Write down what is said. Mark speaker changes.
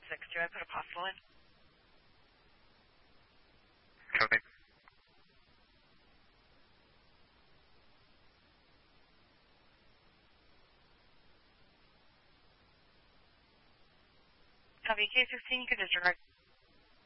Speaker 1: Do I put a possible in?
Speaker 2: Copy.
Speaker 1: Copy. K16, you can disregard.